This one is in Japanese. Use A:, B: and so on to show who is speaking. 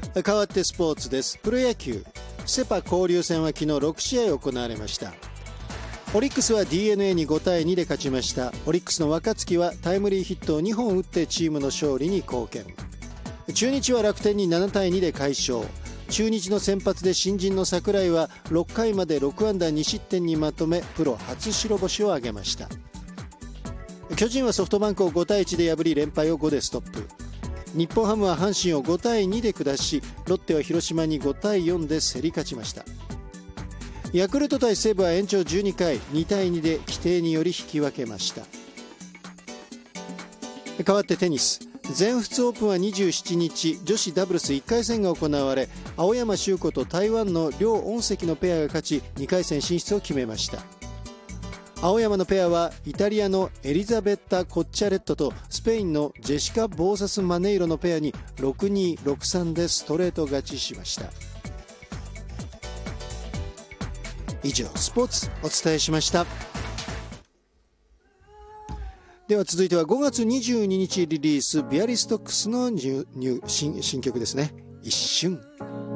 A: 変わってスポーツです。プロ野球セパ交流戦は昨日6試合行われました。オリックスは DNA に5対2で勝ちました。オリックスの若月はタイムリーヒットを2本打ってチームの勝利に貢献。中日は楽天に7対2で快勝。中日の先発で新人の櫻井は6回まで6安打2失点にまとめプロ初白星を挙げました。巨人はソフトバンクを5対1で破り連敗を5でストップ。日本ハムは阪神を5対2で下し、ロッテは広島に5対4で競り勝ちました。ヤクルト対西武は延長12回2対2で規定により引き分けました。変わってテニス、全仏オープンは27日女子ダブルス1回戦が行われ、青山修子と台湾の梁恩石のペアが勝ち2回戦進出を決めました。青山のペアはイタリアのエリザベッタ・コッチャレットとスペインのジェシカ・ボーサス・マネイロのペアに 6-2、6-3 でストレート勝ちしました。以上スポーツお伝えしました。では続いては5月22日リリースビアリストックスの新曲ですね。一瞬。